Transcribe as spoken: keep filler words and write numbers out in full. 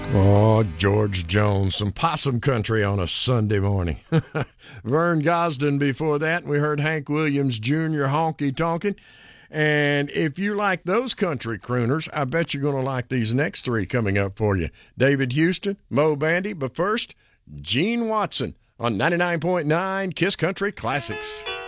Oh, George Jones, some possum country on a Sunday morning. Vern Gosdin before that, and we heard Hank Williams Junior honky tonkin'. And if you like those country crooners, I bet you're going to like these next three coming up for you. David Houston, Mo Bandy, but first, Gene Watson on ninety-nine point nine Kiss Country Classics.